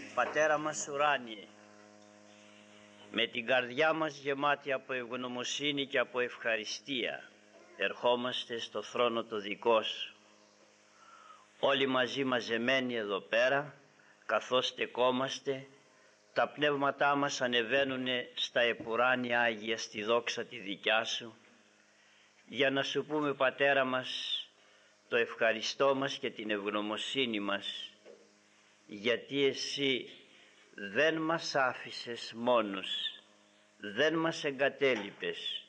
Πατέρα μας ουράνιε, με την καρδιά μας γεμάτη από ευγνωμοσύνη και από ευχαριστία ερχόμαστε στο θρόνο το δικό σου. Όλοι μαζί μαζεμένοι εδώ πέρα, καθώς στεκόμαστε, τα πνεύματά μας ανεβαίνουν στα επουράνια Άγια στη δόξα τη δικιά σου, για να σου πούμε, Πατέρα μας, το ευχαριστώ μας και την ευγνωμοσύνη μας, γιατί εσύ δεν μας άφησες μόνους, δεν μας εγκατέλειπες,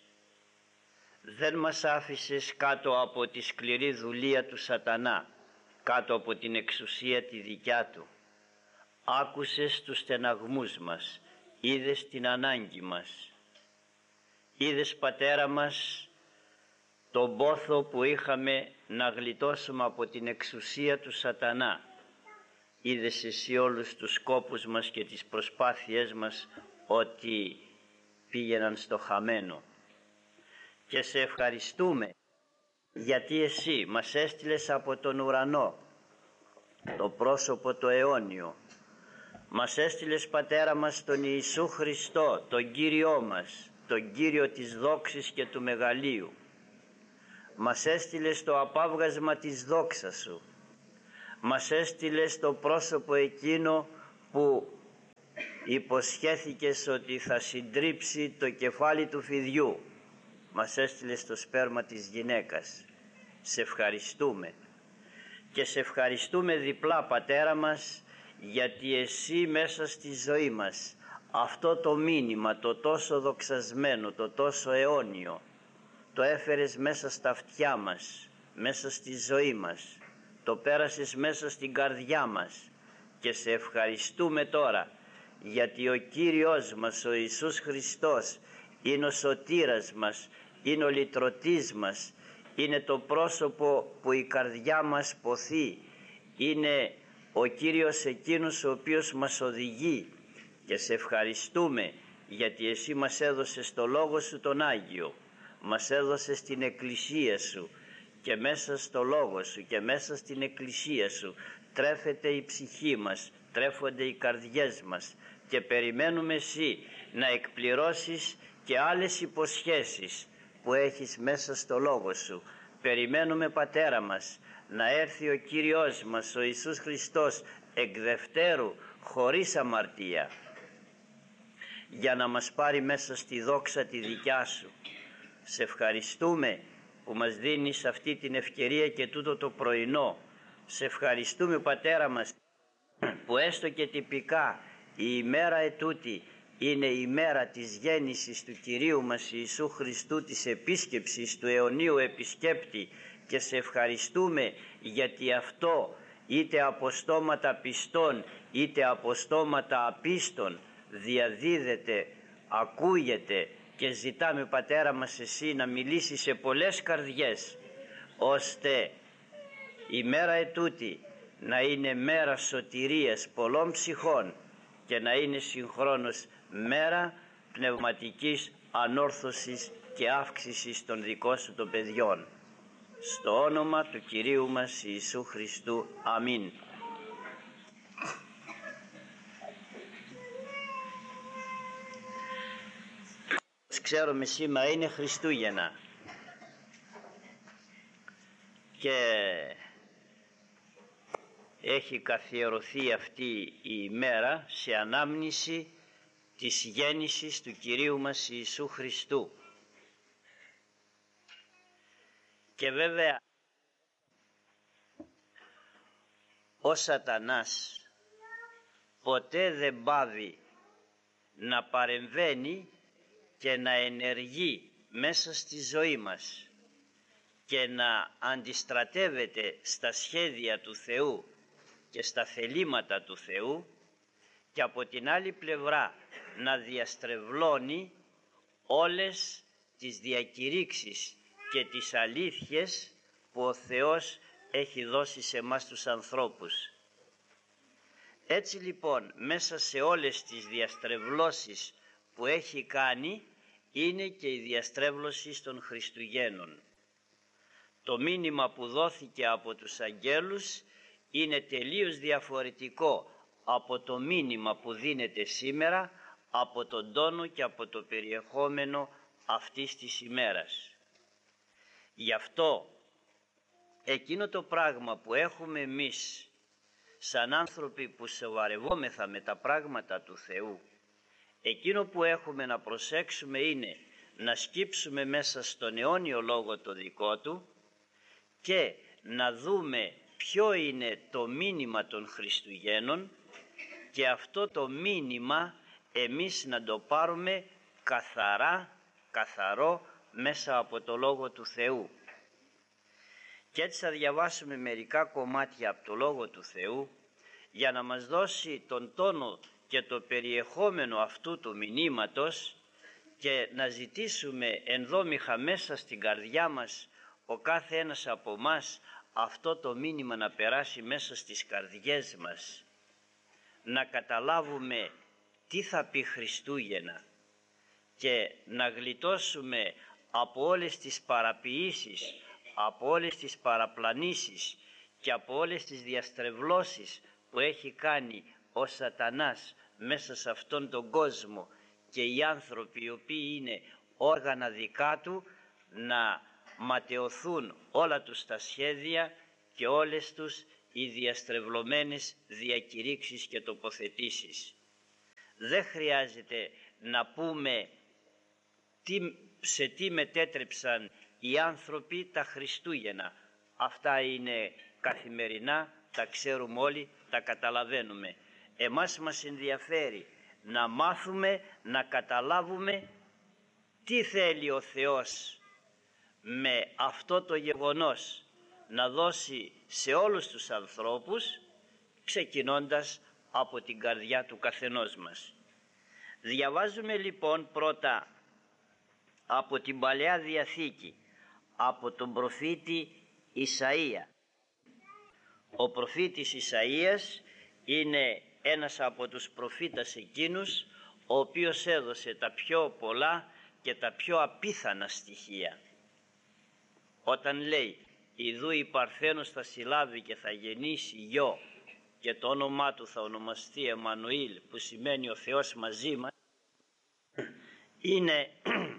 δεν μας άφησες κάτω από τη σκληρή δουλεία του σατανά, κάτω από την εξουσία τη δικιά του. Άκουσες τους στεναγμούς μας, είδες την ανάγκη μας, είδες, Πατέρα μας, τον πόθο που είχαμε να γλιτώσουμε από την εξουσία του σατανά. Είδες εσύ όλους τους σκόπους μας και τις προσπάθειές μας ότι πήγαιναν στο χαμένο. Και σε ευχαριστούμε γιατί εσύ μας έστειλες από τον ουρανό το πρόσωπο το αιώνιο. Μας έστειλες, Πατέρα μας, τον Ιησού Χριστό, τον Κύριό μας, τον Κύριο της δόξης και του μεγαλείου. Μας έστειλες το απάβγασμα της δόξας σου. Μας έστειλες το πρόσωπο εκείνο που υποσχέθηκες ότι θα συντρίψει το κεφάλι του φιδιού. Μας έστειλες το σπέρμα της γυναίκας. Σε ευχαριστούμε. Και σε ευχαριστούμε διπλά, Πατέρα μας, γιατί εσύ μέσα στη ζωή μας αυτό το μήνυμα, το τόσο δοξασμένο, το τόσο αιώνιο, το έφερες μέσα στα αυτιά μας, μέσα στη ζωή μας, το πέρασες μέσα στην καρδιά μας. Και σε ευχαριστούμε τώρα γιατί ο Κύριος μας, ο Ιησούς Χριστός, είναι ο σωτήρας μας, είναι ο λυτρωτής μας, είναι το πρόσωπο που η καρδιά μας ποθεί, είναι ο Κύριος εκείνος ο οποίος μας οδηγεί. Και σε ευχαριστούμε γιατί εσύ μας έδωσες το Λόγο σου τον Άγιο, μας έδωσες την Εκκλησία σου, και μέσα στο Λόγο σου και μέσα στην Εκκλησία σου τρέφεται η ψυχή μας, τρέφονται οι καρδιές μας, και περιμένουμε εσύ να εκπληρώσεις και άλλες υποσχέσεις που έχεις μέσα στο Λόγο σου. Περιμένουμε, Πατέρα μας, να έρθει ο Κύριος μας, ο Ιησούς Χριστός, εκ δευτέρου, χωρίς αμαρτία, για να μας πάρει μέσα στη δόξα τη δικιά σου. Σε ευχαριστούμε που μας δίνεις αυτή την ευκαιρία και τούτο το πρωινό. Σε ευχαριστούμε, Πατέρα μας, που έστω και τυπικά η ημέρα ετούτη είναι η μέρα της γέννησης του Κυρίου μας Ιησού Χριστού, της επίσκεψης του αιωνίου επισκέπτη, και σε ευχαριστούμε γιατί αυτό είτε από στόματα πιστών είτε από στόματα απίστων διαδίδεται, ακούγεται, και ζητάμε, Πατέρα μας, εσύ να μιλήσει σε πολλές καρδιές, ώστε η μέρα ετούτη να είναι μέρα σωτηρίας πολλών ψυχών και να είναι συγχρόνως μέρα πνευματικής ανόρθωσης και αύξησης των δικών σου των παιδιών. Στο όνομα του Κυρίου μας Ιησού Χριστού. Αμήν. Ξέρουμε σήμερα είναι Χριστούγεννα και έχει καθιερωθεί αυτή η ημέρα σε ανάμνηση της γέννησης του Κυρίου μας Ιησού Χριστού. Και βέβαια ο σατανάς ποτέ δεν πάβει να παρεμβαίνει και να ενεργεί μέσα στη ζωή μας και να αντιστρατεύεται στα σχέδια του Θεού και στα θελήματα του Θεού, και από την άλλη πλευρά να διαστρεβλώνει όλες τις διακηρύξεις και τις αλήθειες που ο Θεός έχει δώσει σε εμάς τους ανθρώπους. Έτσι λοιπόν, μέσα σε όλες τις διαστρεβλώσεις που έχει κάνει είναι και η διαστρέβλωση των Χριστουγέννων. Το μήνυμα που δόθηκε από τους αγγέλους είναι τελείως διαφορετικό από το μήνυμα που δίνεται σήμερα, από τον τόνο και από το περιεχόμενο αυτής της ημέρας. Γι' αυτό εκείνο το πράγμα που έχουμε εμείς σαν άνθρωποι που σοβαρευόμεθα με τα πράγματα του Θεού, εκείνο που έχουμε να προσέξουμε είναι να σκύψουμε μέσα στον αιώνιο λόγο το δικό του και να δούμε ποιο είναι το μήνυμα των Χριστουγέννων και αυτό το μήνυμα εμείς να το πάρουμε καθαρό μέσα από το Λόγο του Θεού. Και έτσι θα διαβάσουμε μερικά κομμάτια από το Λόγο του Θεού για να μας δώσει τον τόνο και το περιεχόμενο αυτού του μηνύματος και να ζητήσουμε ενδόμηχα μέσα στην καρδιά μας ο κάθε ένας από μας αυτό το μήνυμα να περάσει μέσα στις καρδιές μας, να καταλάβουμε τι θα πει Χριστούγεννα και να γλιτώσουμε από όλες τις παραποιήσεις, από όλες τις παραπλανήσεις και από όλες τις διαστρεβλώσεις που έχει κάνει ο Σατανάς μέσα σε αυτόν τον κόσμο και οι άνθρωποι οι οποίοι είναι όργανα δικά του να ματαιωθούν όλα τους τα σχέδια και όλες τους οι διαστρεβλωμένες διακηρύξεις και τοποθετήσεις. Δεν χρειάζεται να πούμε σε τι μετέτρεψαν οι άνθρωποι τα Χριστούγεννα. Αυτά είναι καθημερινά, τα ξέρουμε όλοι, τα καταλαβαίνουμε. Εμάς μας ενδιαφέρει να μάθουμε, να καταλάβουμε τι θέλει ο Θεός με αυτό το γεγονός να δώσει σε όλους τους ανθρώπους, ξεκινώντας από την καρδιά του καθενός μας. Διαβάζουμε λοιπόν πρώτα από την Παλαιά Διαθήκη, από τον προφήτη Ισαΐα. Ο προφήτης Ισαΐας είναι ένας από τους προφήτες εκείνους ο οποίος έδωσε τα πιο πολλά και τα πιο απίθανα στοιχεία. Όταν λέει «Ιδού η Παρθένος θα συλλάβει και θα γεννήσει γιο και το όνομά του θα ονομαστεί Εμμανουήλ», που σημαίνει ο Θεός μαζί μας, είναι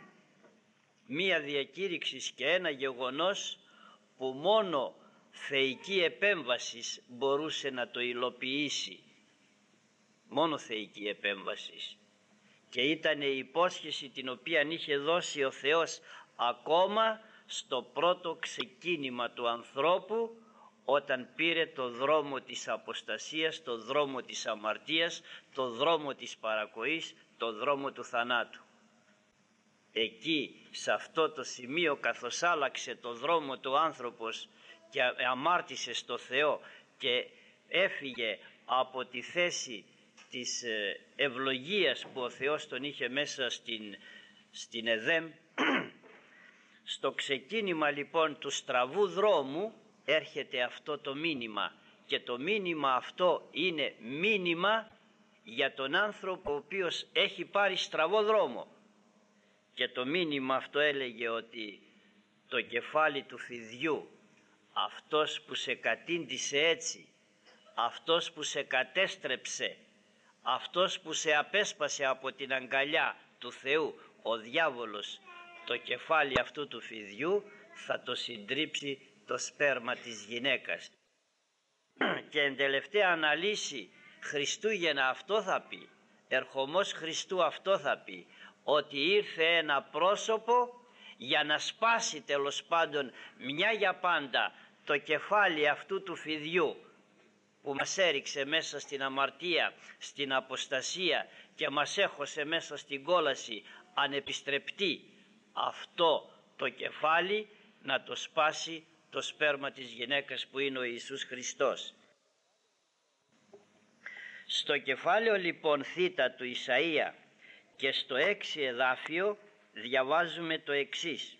μία διακήρυξη και ένα γεγονός που μόνο θεϊκή επέμβαση μπορούσε να το υλοποιήσει. Μόνο θεϊκή επέμβαση. Και ήταν η υπόσχεση την οποία είχε δώσει ο Θεός ακόμα στο πρώτο ξεκίνημα του ανθρώπου, όταν πήρε το δρόμο της αποστασίας, το δρόμο της αμαρτίας, το δρόμο της παρακοής, το δρόμο του θανάτου. Εκεί, σε αυτό το σημείο, καθώς άλλαξε το δρόμο του άνθρωπος και αμάρτησε στο Θεό και έφυγε από τη θέση της ευλογίας που ο Θεός τον είχε μέσα στην Εδέμ, στο ξεκίνημα λοιπόν του στραβού δρόμου έρχεται αυτό το μήνυμα, και το μήνυμα αυτό είναι μήνυμα για τον άνθρωπο ο οποίος έχει πάρει στραβό δρόμο. Και το μήνυμα αυτό έλεγε ότι το κεφάλι του φιδιού, αυτός που σε κατήντησε έτσι, αυτός που σε κατέστρεψε, αυτός που σε απέσπασε από την αγκαλιά του Θεού, ο διάβολος, το κεφάλι αυτού του φιδιού θα το συντρίψει το σπέρμα της γυναίκας. Και εν τελευταία αναλύση Χριστούγεννα αυτό θα πει, ερχομός Χριστού αυτό θα πει, ότι ήρθε ένα πρόσωπο για να σπάσει τέλος πάντων μια για πάντα το κεφάλι αυτού του φιδιού που μας έριξε μέσα στην αμαρτία, στην αποστασία και μας έχωσε μέσα στην κόλαση ανεπιστρεπτή. Αυτό το κεφάλι να το σπάσει το σπέρμα της γυναίκας που είναι ο Ιησούς Χριστός. Στο κεφάλαιο λοιπόν θήτα του Ισαΐα και στο 6 εδάφιο διαβάζουμε το εξής: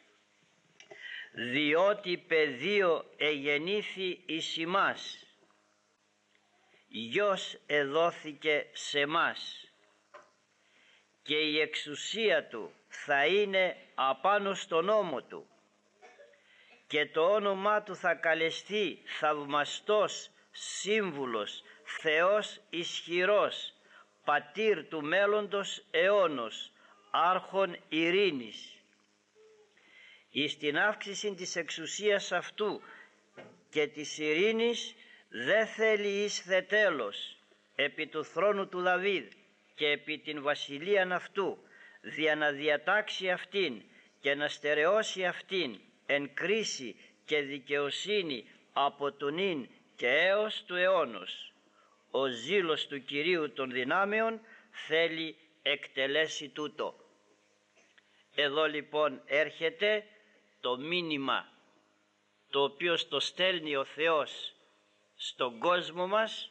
«Διότι παιδείο εγεννήθη εις ημάς, γιος εδόθηκε σε μας, και η εξουσία του θα είναι απάνω στον ώμο του, και το όνομά του θα καλεστεί Θαυμαστός, Σύμβουλος, Θεός ισχυρός, πατήρ του μέλλοντος αιώνος, άρχον ειρήνης. Εις την αύξηση της εξουσίας αυτού και της ειρήνης δε θέλει ίσθε τέλος, επί του θρόνου του Δαβίδ και επί την βασιλείαν αυτού, δια να διατάξει αυτήν και να στερεώσει αυτήν εν κρίση και δικαιοσύνη από τον ίν και έως του αιώνος. Ο ζήλος του Κυρίου των δυνάμεων θέλει εκτελέσει τούτο. Εδώ λοιπόν έρχεται το μήνυμα το οποίο το στέλνει ο Θεός στον κόσμο μας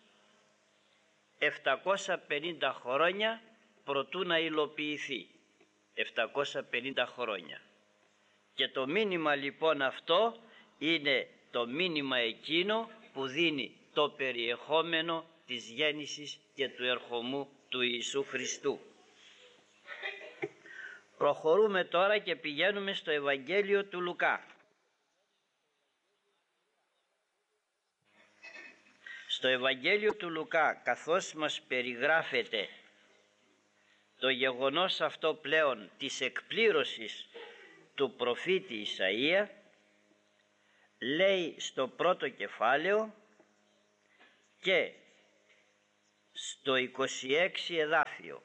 750 χρόνια προτού να υλοποιηθεί. 750 χρόνια. Και το μήνυμα λοιπόν αυτό είναι το μήνυμα εκείνο που δίνει το περιεχόμενο της γέννησης και του ερχομού του Ιησού Χριστού. Προχωρούμε τώρα και πηγαίνουμε στο Ευαγγέλιο του Λουκά. Στο Ευαγγέλιο του Λουκά, καθώς μας περιγράφεται το γεγονός αυτό πλέον της εκπλήρωσης του προφήτη Ισαΐα, λέει στο πρώτο κεφάλαιο και στο 26 εδάφιο: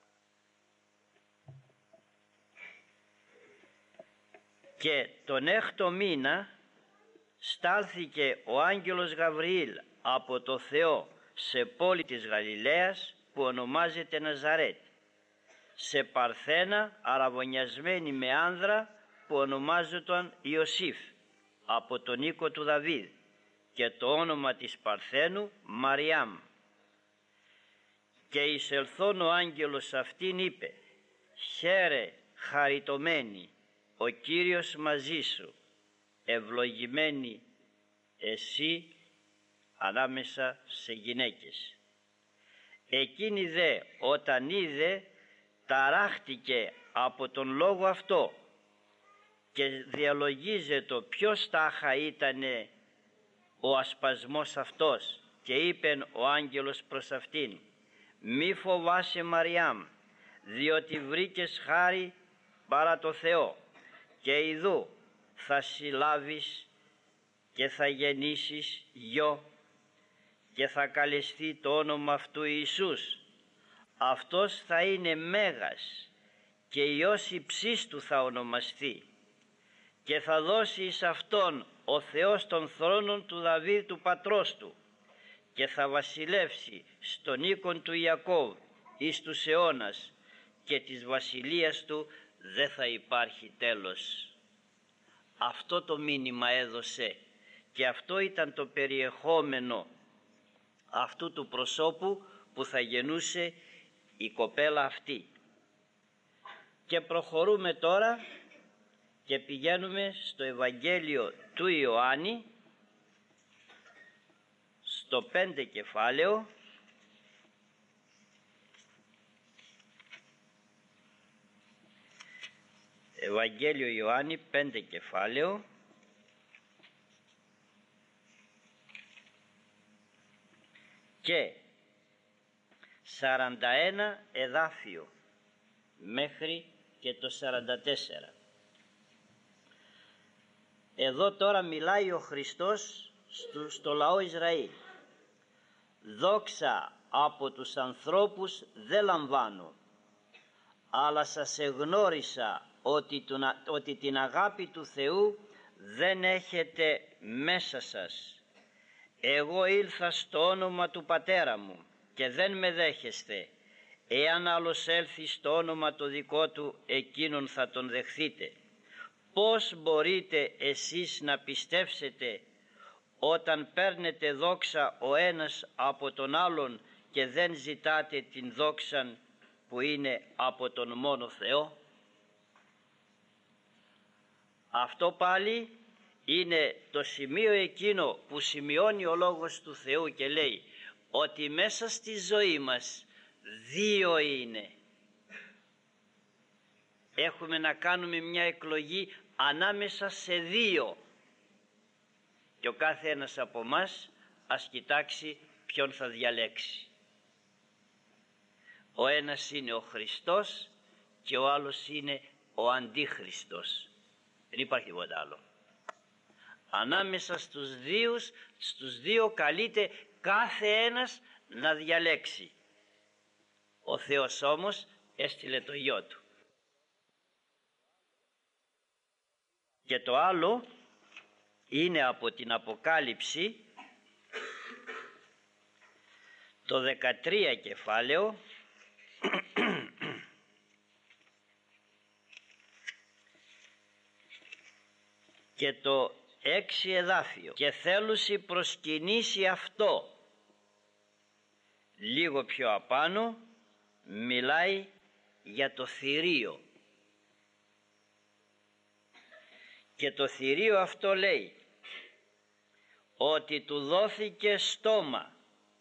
«Και τον 6ο μήνα στάλθηκε ο άγγελος Γαβριήλ από το Θεό σε πόλη της Γαλιλαίας που ονομάζεται Ναζαρέτ, σε παρθένα αραβωνιασμένη με άνδρα που ονομάζονταν Ιωσήφ, από τον οίκο του Δαβίδ, και το όνομα της παρθένου Μαριάμ. Και εισελθόν ο άγγελος αυτήν είπε: «Χαίρε χαριτωμένη, ο Κύριος μαζί σου, ευλογημένη εσύ ανάμεσα σε γυναίκες». Εκείνη δε όταν είδε ταράχτηκε από τον λόγο αυτό και διαλογίζεται ποιος τάχα ήτανε ο ασπασμός αυτός, και είπεν ο άγγελος προς αυτήν: «Μη φοβάσαι Μαριάμ, διότι βρήκες χάρη παρά το Θεό, και ιδού θα συλλάβεις και θα γεννήσεις γιο και θα καλεστεί το όνομα αυτού Ιησούς. Αυτός θα είναι μέγας και Υιός υψίστου θα ονομαστεί, και θα δώσει εις αυτόν ο Θεός των θρόνων του Δαβίδ του πατρός του, και θα βασιλεύσει στον οίκον του Ιακώβ εις τους αιώνας, και της βασιλείας του δεν θα υπάρχει τέλος». Αυτό το μήνυμα έδωσε και αυτό ήταν το περιεχόμενο αυτού του προσώπου που θα γεννούσε η κοπέλα αυτή. Και προχωρούμε τώρα και πηγαίνουμε στο Ευαγγέλιο του Ιωάννη, στο 5 κεφάλαιο, Ευαγγέλιο Ιωάννη 5 κεφάλαιο, και 41 εδάφιο μέχρι και το 44. Εδώ τώρα μιλάει ο Χριστός στο λαό Ισραήλ. «Δόξα από τους ανθρώπους δεν λαμβάνω, αλλά σας εγνώρισα ότι την αγάπη του Θεού δεν έχετε μέσα σας. Εγώ ήλθα στο όνομα του Πατέρα μου και δεν με δέχεστε. Εάν άλλος έλθει στο όνομα το δικό του, εκείνον θα τον δεχθείτε. Πώς μπορείτε εσείς να πιστεύσετε όταν παίρνετε δόξα ο ένας από τον άλλον και δεν ζητάτε την δόξα που είναι από τον μόνο Θεό?» Αυτό πάλι είναι το σημείο εκείνο που σημειώνει ο Λόγος του Θεού και λέει ότι μέσα στη ζωή μας δύο είναι. Έχουμε να κάνουμε μια εκλογή ανάμεσα σε δύο, και ο κάθε ένας από μας ας κοιτάξει ποιον θα διαλέξει. Ο ένας είναι ο Χριστός και ο άλλος είναι ο Αντίχριστος. Δεν υπάρχει τίποτα άλλο. Ανάμεσα στους δύο καλείται κάθε ένας να διαλέξει. Ο Θεός όμως έστειλε το Υιό Του. Και το άλλο είναι από την Αποκάλυψη, το 13 κεφάλαιο, και το 6 εδάφιο. Και θέλουσι προσκυνήσει αυτό. Λίγο πιο απάνω μιλάει για το θηρίο. Και το θηρίο αυτό λέει ότι του δόθηκε στόμα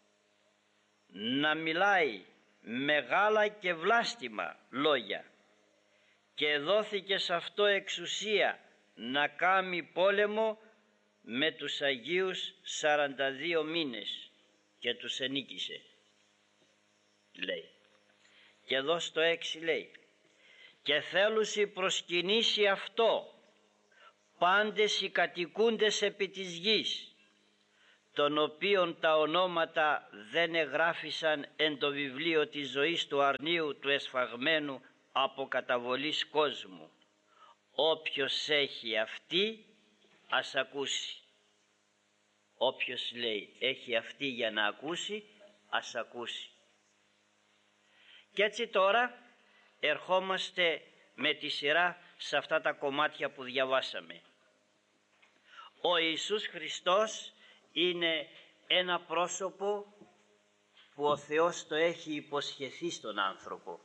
να μιλάει μεγάλα και βλάστημα λόγια και δόθηκε σε αυτό εξουσία να κάνει πόλεμο με τους Αγίους 42 μήνες και τους ενίκησε, λέει. Και εδώ στο 6 λέει και θέλουσι προσκυνήσει αυτό πάντες οι κατοικούντες επί της γης, των οποίων τα ονόματα δεν εγγράφησαν εν το βιβλίο της ζωής του αρνίου του εσφαγμένου από καταβολής κόσμου. Όποιος έχει αυτή ας ακούσει. Όποιος, λέει, έχει αυτή για να ακούσει, ας ακούσει. Και έτσι τώρα ερχόμαστε με τη σειρά σε αυτά τα κομμάτια που διαβάσαμε. Ο Ιησούς Χριστός είναι ένα πρόσωπο που ο Θεός το έχει υποσχεθεί στον άνθρωπο.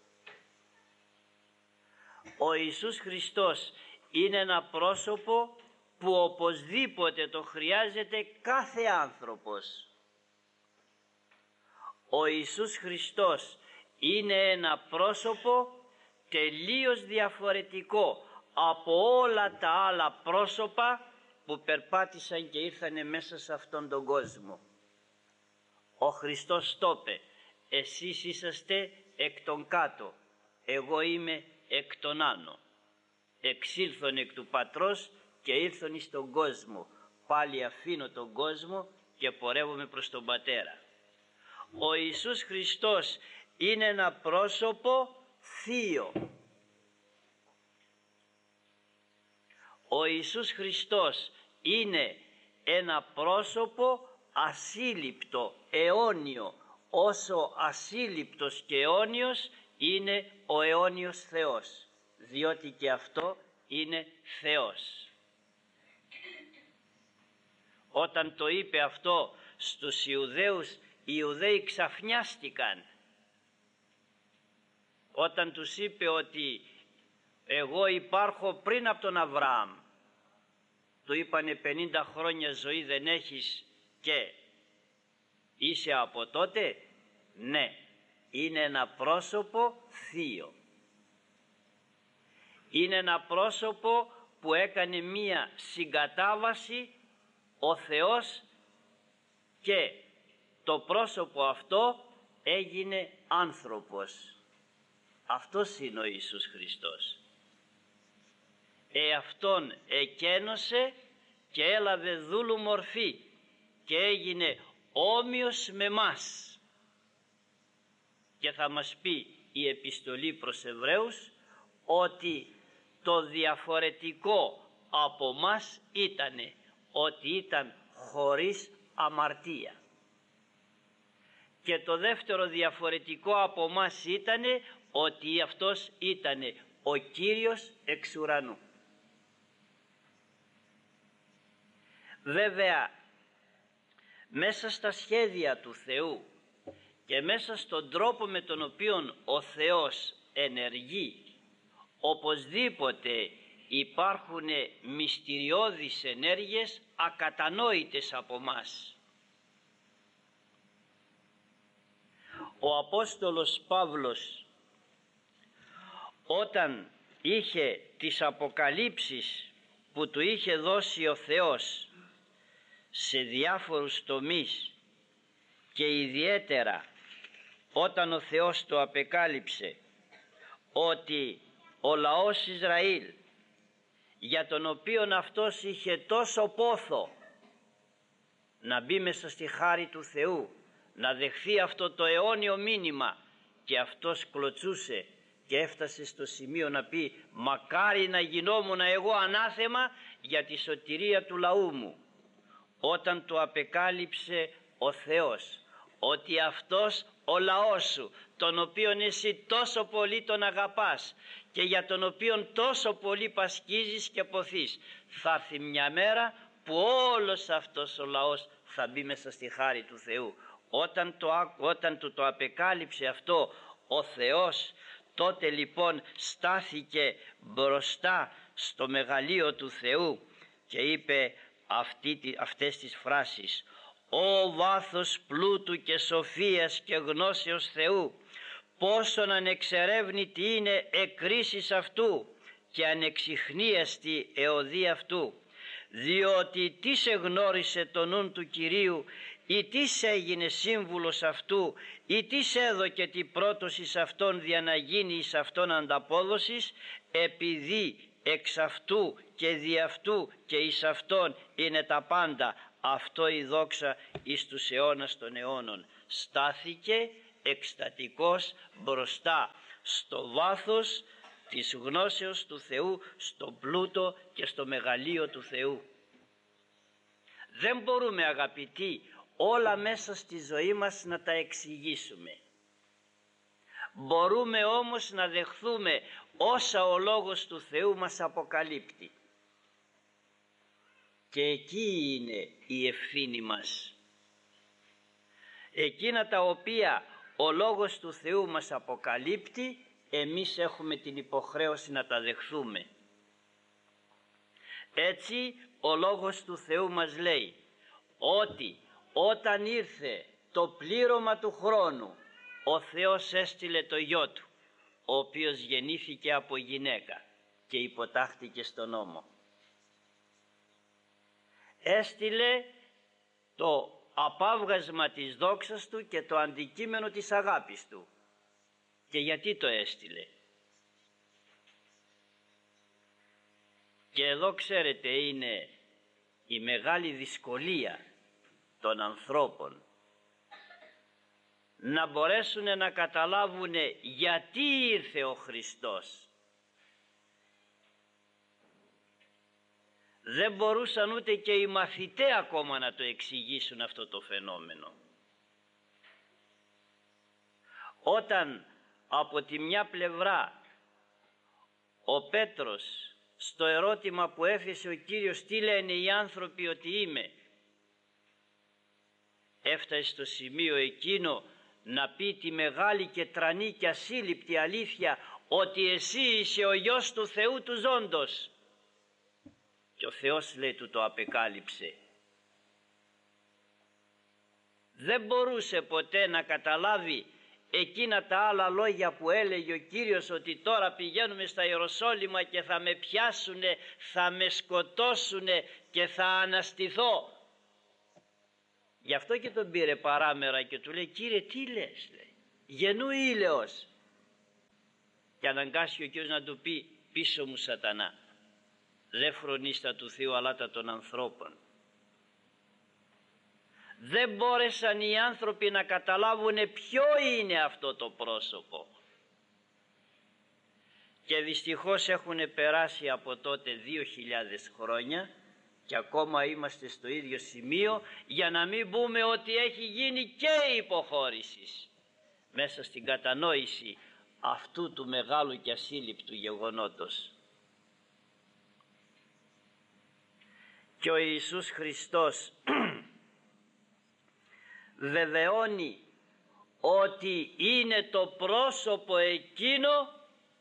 Ο Ιησούς Χριστός είναι ένα πρόσωπο που οπωσδήποτε το χρειάζεται κάθε άνθρωπος. Ο Ιησούς Χριστός είναι ένα πρόσωπο τελείως διαφορετικό από όλα τα άλλα πρόσωπα που περπάτησαν και ήρθανε μέσα σε αυτόν τον κόσμο. Ο Χριστός το είπε, εσείς είσαστε εκ των κάτω, εγώ είμαι εκ των άνω. Εξήλθον εκ του Πατρός και ήλθον εις τον κόσμο. Πάλι αφήνω τον κόσμο και πορεύομαι προς τον Πατέρα. Ο Ιησούς Χριστός είναι ένα πρόσωπο θείο. Ο Ιησούς Χριστός είναι ένα πρόσωπο ασύλληπτο, αιώνιο, όσο ασύλληπτος και αιώνιος είναι ο αιώνιος Θεός, διότι και αυτό είναι Θεός. Όταν το είπε αυτό στους Ιουδαίους, οι Ιουδαίοι ξαφνιάστηκαν. Όταν τους είπε ότι εγώ υπάρχω πριν από τον Αβραάμ, του είπανε 50 χρόνια ζωή δεν έχεις και είσαι από τότε? Ναι, είναι ένα πρόσωπο θείο. Είναι ένα πρόσωπο που έκανε μία συγκατάβαση ο Θεός και το πρόσωπο αυτό έγινε άνθρωπος. Αυτός είναι ο Ιησούς Χριστός. Αυτόν εκένωσε και έλαβε δούλου μορφή και έγινε όμοιος με μας. Και θα μας πει η επιστολή προς Εβραίους ότι το διαφορετικό από μας ήτανε ότι ήταν χωρίς αμαρτία. Και το δεύτερο διαφορετικό από μας ήτανε ότι αυτός ήτανε ο Κύριος εξ ουρανού. Βέβαια, μέσα στα σχέδια του Θεού και μέσα στον τρόπο με τον οποίο ο Θεός ενεργεί, οπωσδήποτε υπάρχουν μυστηριώδεις ενέργειες ακατανόητες από μας. Ο Απόστολος Παύλος, όταν είχε τις αποκαλύψεις που του είχε δώσει ο Θεός σε διάφορους τομείς και ιδιαίτερα όταν ο Θεός το απεκάλυψε ότι ο λαός Ισραήλ, για τον οποίον αυτός είχε τόσο πόθο να μπει μέσα στη χάρη του Θεού, να δεχθεί αυτό το αιώνιο μήνυμα, και αυτός κλωτσούσε και έφτασε στο σημείο να πει «Μακάρι να γινόμουν εγώ ανάθεμα για τη σωτηρία του λαού μου». Όταν το απεκάλυψε ο Θεός ότι αυτός ο λαός σου, τον οποίον εσύ τόσο πολύ τον αγαπάς και για τον οποίον τόσο πολύ πασχίζεις και ποθείς, θα έρθει μια μέρα που όλος αυτός ο λαός θα μπει μέσα στη χάρη του Θεού. Όταν του το απεκάλυψε αυτό ο Θεός, τότε λοιπόν στάθηκε μπροστά στο μεγαλείο του Θεού και είπε αυτές τις φράσεις: «Ω βάθος πλούτου και σοφίας και γνώσεως Θεού, πόσον ανεξερεύνητη είναι εκκρίσεις αυτού και ανεξιχνίαστη εωδή αυτού, διότι τι σε γνώρισε το νουν του Κυρίου, ή τι σε έγινε σύμβουλος αυτού, ή τι σε έδωκε την πρότωση εις αυτόν για να γίνει εις αυτόν ανταπόδοσης, επειδή εξ αυτού και δι' αυτού και εις αυτόν είναι τα πάντα, αυτό η δόξα εις τους αιώνας των αιώνων». Στάθηκε εκστατικός μπροστά στο βάθος της γνώσεως του Θεού, στο πλούτο και στο μεγαλείο του Θεού. Δεν μπορούμε, αγαπητοί, όλα μέσα στη ζωή μας να τα εξηγήσουμε. Μπορούμε όμως να δεχθούμε όσα ο Λόγος του Θεού μας αποκαλύπτει. Και εκεί είναι η ευθύνη μας. Εκείνα τα οποία ο Λόγος του Θεού μας αποκαλύπτει, εμείς έχουμε την υποχρέωση να τα δεχθούμε. Έτσι ο Λόγος του Θεού μας λέει ότι όταν ήρθε το πλήρωμα του χρόνου, ο Θεός έστειλε το Γιο Του, ο οποίος γεννήθηκε από γυναίκα και υποτάχθηκε στον νόμο. Έστειλε το απάβγασμα της δόξας Του και το αντικείμενο της αγάπης Του. Και γιατί το έστειλε? Και εδώ ξέρετε είναι η μεγάλη δυσκολία των ανθρώπων, να μπορέσουν να καταλάβουν γιατί ήρθε ο Χριστός. Δεν μπορούσαν ούτε και οι μαθητές ακόμα να το εξηγήσουν αυτό το φαινόμενο. Όταν από τη μια πλευρά ο Πέτρος στο ερώτημα που έθεσε ο Κύριος «Τι λένε οι άνθρωποι ότι είμαι», έφτασε στο σημείο εκείνο να πει τη μεγάλη και τρανή και ασύλληπτη αλήθεια ότι εσύ είσαι ο Υιός του Θεού του ζώντος. Και ο Θεός, λέει, του το απεκάλυψε. Δεν μπορούσε ποτέ να καταλάβει εκείνα τα άλλα λόγια που έλεγε ο Κύριος, ότι τώρα πηγαίνουμε στα Ιεροσόλυμα και θα με πιάσουνε, θα με σκοτώσουνε και θα αναστηθώ. Γι' αυτό και τον πήρε παράμερα και του λέει «Κύριε, τι λες?» λέει. «Γενού ήλαιος». Και αναγκάστηκε ο Κύριος να του πει «Πίσω μου Σατανά, δεν φρονείς τα του Θεού αλλά τα των ανθρώπων». Δεν μπόρεσαν οι άνθρωποι να καταλάβουν ποιο είναι αυτό το πρόσωπο. Και δυστυχώς έχουν περάσει από τότε 2.000 χρόνια και ακόμα είμαστε στο ίδιο σημείο, για να μην πούμε ότι έχει γίνει και υποχώρηση μέσα στην κατανόηση αυτού του μεγάλου και ασύλληπτου γεγονότος. Και ο Ιησούς Χριστός βεβαιώνει ότι είναι το πρόσωπο εκείνο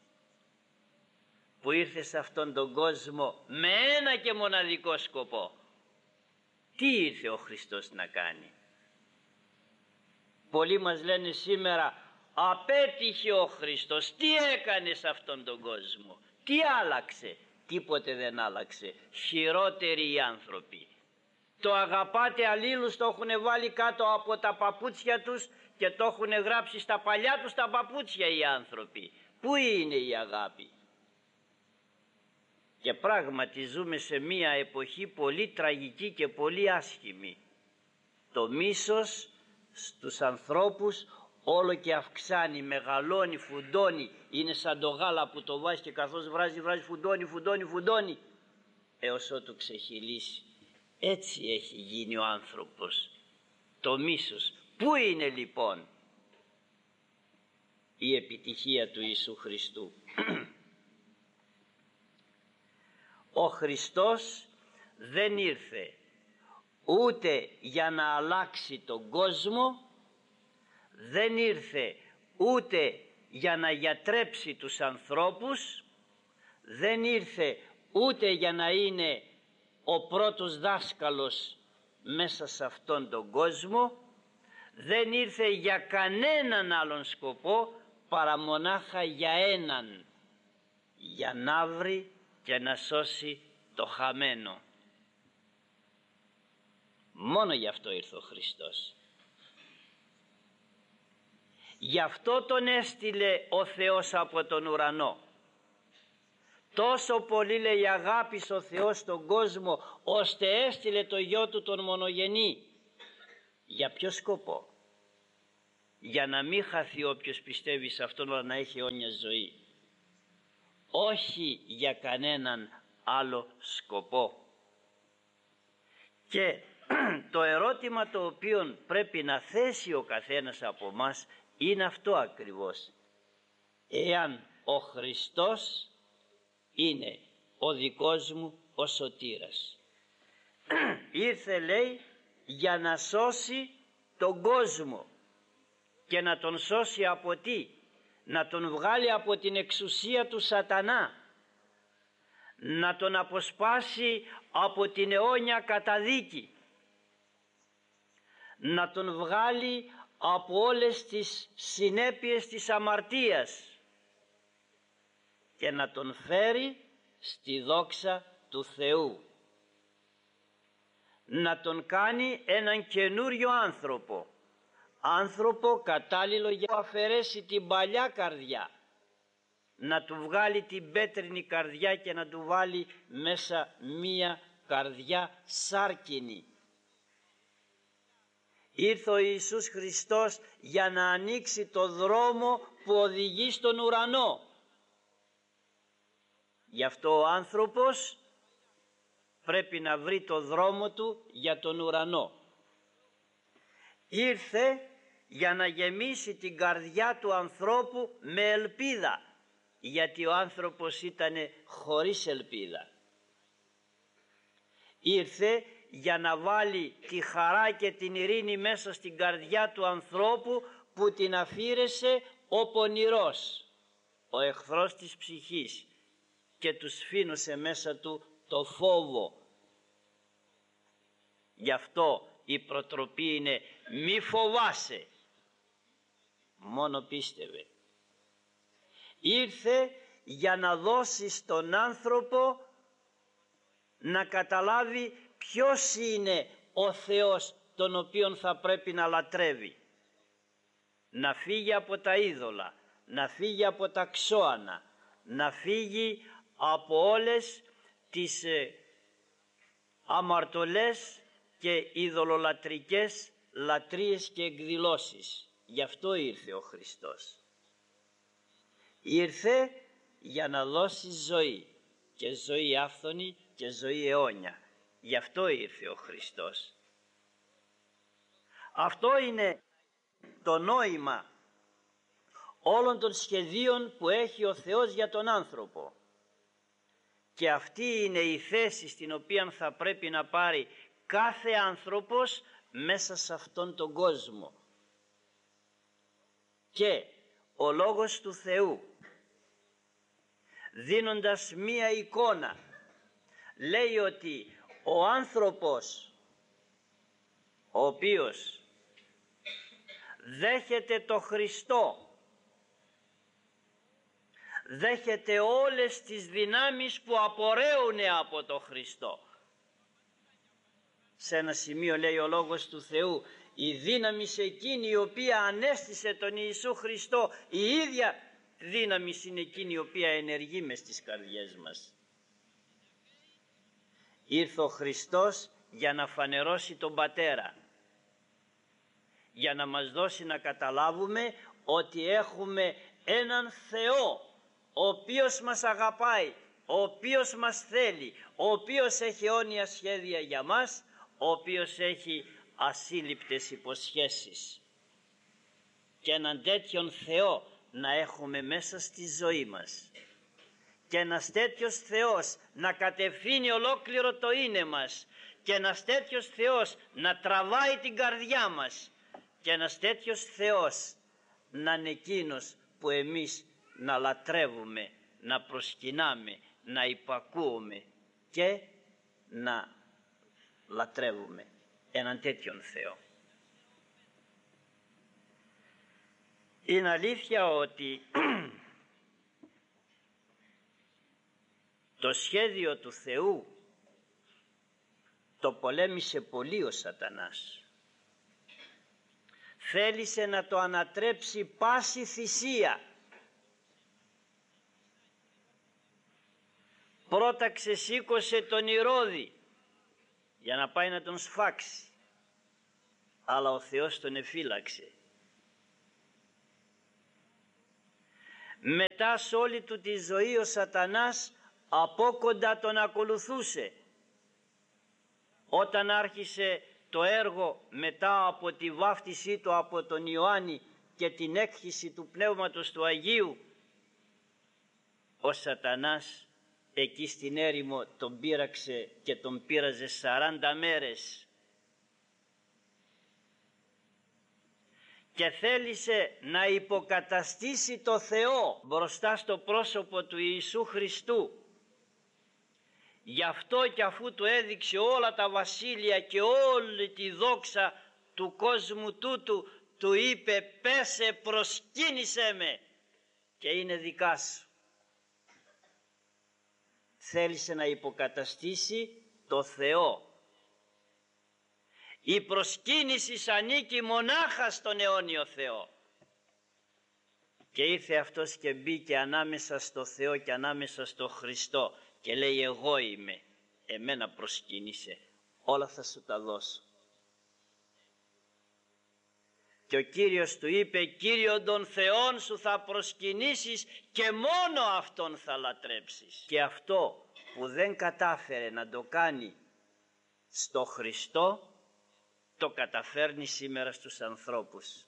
που ήρθε σε αυτόν τον κόσμο με ένα και μοναδικό σκοπό. Τι ήρθε ο Χριστός να κάνει? Πολλοί μας λένε σήμερα απέτυχε ο Χριστός. Τι έκανε σε αυτόν τον κόσμο? Τι άλλαξε? Τίποτε δεν άλλαξε. Χειρότεροι οι άνθρωποι. Το αγαπάτε αλλήλους το έχουν βάλει κάτω από τα παπούτσια τους και το έχουν γράψει στα παλιά τους τα παπούτσια οι άνθρωποι. Πού είναι η αγάπη? Και πράγματι ζούμε σε μία εποχή πολύ τραγική και πολύ άσχημη. Το μίσος στους ανθρώπους όλο και αυξάνει, μεγαλώνει, φουντώνει. Είναι σαν το γάλα που το βάζει και καθώς βράζει φουντώνει έως ότου ξεχυλήσει. Έτσι έχει γίνει ο άνθρωπος. Το μίσος. Πού είναι λοιπόν η επιτυχία του Ιησού Χριστού? Ο Χριστός δεν ήρθε ούτε για να αλλάξει τον κόσμο, δεν ήρθε ούτε για να γιατρέψει τους ανθρώπους, δεν ήρθε ούτε για να είναι ο πρώτος δάσκαλος μέσα σε αυτόν τον κόσμο, δεν ήρθε για κανέναν άλλον σκοπό παρά μονάχα για έναν, για να βρει και να σώσει το χαμένο. Μόνο γι' αυτό ήρθε ο Χριστός. Γι' αυτό τον έστειλε ο Θεός από τον ουρανό. Τόσο πολύ λέει αγάπησε ο Θεός στον κόσμο, ώστε έστειλε το Γιο Του τον μονογενή. Για ποιο σκοπό? Για να μην χαθεί όποιος πιστεύει σε αυτόν, αλλά να έχει αιώνια ζωή. Όχι για κανέναν άλλο σκοπό. Και το ερώτημα το οποίο πρέπει να θέσει ο καθένας από μας είναι αυτό ακριβώς. Εάν ο Χριστός είναι ο δικός μου ο σωτήρας. Ήρθε λέει για να σώσει τον κόσμο. Και να τον σώσει από τι? Να τον βγάλει από την εξουσία του σατανά. Να τον αποσπάσει από την αιώνια καταδίκη. Να τον βγάλει από όλες τις συνέπειες της αμαρτίας και να τον φέρει στη δόξα του Θεού. Να τον κάνει έναν καινούριο άνθρωπο. Άνθρωπο κατάλληλο για να αφαιρέσει την παλιά καρδιά. Να του βγάλει την πέτρινη καρδιά και να του βάλει μέσα μία καρδιά σάρκινη. Ήρθε ο Ιησούς Χριστός για να ανοίξει το δρόμο που οδηγεί στον ουρανό. Γι' αυτό ο άνθρωπος πρέπει να βρει το δρόμο του για τον ουρανό. Ήρθε για να γεμίσει την καρδιά του ανθρώπου με ελπίδα, γιατί ο άνθρωπος ήταν χωρίς ελπίδα. Ήρθε για να βάλει τη χαρά και την ειρήνη μέσα στην καρδιά του ανθρώπου που την αφήρεσε ο πονηρός, ο εχθρός της ψυχής, και του σφήνωσε μέσα του το φόβο. Γι' αυτό η προτροπή είναι μη φοβάσαι, μόνο πίστευε. Ήρθε για να δώσει στον άνθρωπο να καταλάβει ποιος είναι ο Θεός τον οποίον θα πρέπει να λατρεύει. Να φύγει από τα είδωλα, να φύγει από τα ξώανα, να φύγει από όλες τις αμαρτωλές και ειδωλολατρικές λατρείες και εκδηλώσεις. Γι' αυτό ήρθε ο Χριστός. Ήρθε για να δώσει ζωή, και ζωή άφθονη και ζωή αιώνια. Γι' αυτό ήρθε ο Χριστός. Αυτό είναι το νόημα όλων των σχεδίων που έχει ο Θεός για τον άνθρωπο. Και αυτή είναι η θέση στην οποία θα πρέπει να πάρει κάθε άνθρωπος μέσα σε αυτόν τον κόσμο. Και ο Λόγος του Θεού, δίνοντας μία εικόνα, λέει ότι ο άνθρωπος ο οποίος δέχεται το Χριστό, δέχεται όλες τις δυνάμεις που απορρέουν από το Χριστό. Σε ένα σημείο λέει ο Λόγος του Θεού, η δύναμη σε εκείνη η οποία ανέστησε τον Ιησού Χριστό, η ίδια δύναμη είναι εκείνη η οποία ενεργεί μες στις καρδιές μας. Ήρθε ο Χριστός για να φανερώσει τον Πατέρα, για να μας δώσει να καταλάβουμε ότι έχουμε έναν Θεό ο οποίος μας αγαπάει, ο οποίος μας θέλει, ο οποίος έχει αιώνια σχέδια για μας, ο οποίος έχει ασύλληπτες υποσχέσεις. Και έναν τέτοιον Θεό να έχουμε μέσα στη ζωή μας, και ένας τέτοιος Θεός να κατευθύνει ολόκληρο το είναι μας, και ένας τέτοιος Θεός να τραβάει την καρδιά μας, και ένας τέτοιος Θεός να είναι εκείνος που εμείς να λατρεύουμε, να προσκυνάμε, να υπακούουμε και να λατρεύουμε έναν τέτοιον Θεό. Είναι αλήθεια ότι το σχέδιο του Θεού το πολέμησε πολύ ο Σατανάς. Θέλησε να το ανατρέψει πάση θυσία. Πρώτα ξεσήκωσε τον Ηρώδη για να πάει να τον σφάξει, αλλά ο Θεός τον εφύλαξε. Μετά σε όλη του τη ζωή ο Σατανάς απόκοντα τον ακολουθούσε. Όταν άρχισε το έργο μετά από τη βάφτισή του από τον Ιωάννη και την έκχυση του Πνεύματος του Αγίου, ο Σατανάς εκεί στην έρημο τον πείραξε και τον πείραζε 40 μέρες και θέλησε να υποκαταστήσει το Θεό μπροστά στο πρόσωπο του Ιησού Χριστού. Γι' αυτό και αφού του έδειξε όλα τα βασίλεια και όλη τη δόξα του κόσμου τούτου, του είπε πέσε, προσκύνησέ με και είναι δικά σου. Θέλησε να υποκαταστήσει το Θεό. Η προσκύνηση ανήκει μονάχα στον αιώνιο Θεό. Και ήρθε αυτός και μπήκε ανάμεσα στο Θεό και ανάμεσα στο Χριστό και λέει εγώ είμαι, εμένα προσκύνησε, όλα θα σου τα δώσω. Και ο Κύριος του είπε Κύριον των Θεών σου θα προσκυνήσεις και μόνο Αυτόν θα λατρέψεις. Και αυτό που δεν κατάφερε να το κάνει στο Χριστό το καταφέρνει σήμερα στους ανθρώπους.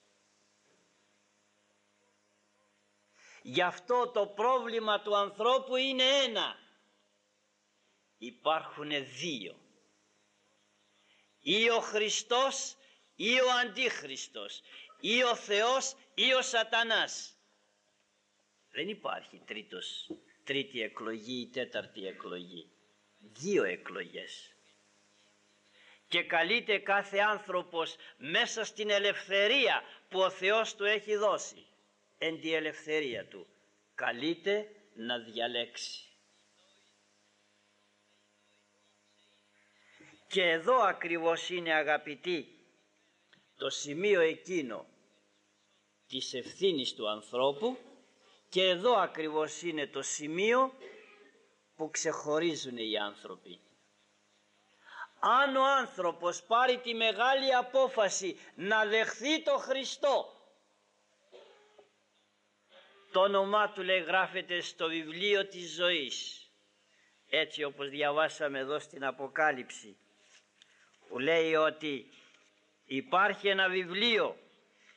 Γι' αυτό το πρόβλημα του ανθρώπου είναι ένα. Υπάρχουν δύο. Ή ο Χριστός ή ο Αντίχριστος. Ή ο Θεός ή ο Σατανάς. Δεν υπάρχει τρίτη εκλογή ή τέταρτη εκλογή. Δύο εκλογές. Και καλείται κάθε άνθρωπος μέσα στην ελευθερία που ο Θεός του έχει δώσει, εν τη ελευθερία του, καλείται να διαλέξει. Και εδώ ακριβώς είναι, αγαπητοί, το σημείο εκείνο της ευθύνης του ανθρώπου, και εδώ ακριβώς είναι το σημείο που ξεχωρίζουν οι άνθρωποι. Αν ο άνθρωπος πάρει τη μεγάλη απόφαση να δεχθεί το Χριστό, το όνομά του λέει γράφεται στο βιβλίο της ζωής, έτσι όπως διαβάσαμε εδώ στην Αποκάλυψη, που λέει ότι υπάρχει ένα βιβλίο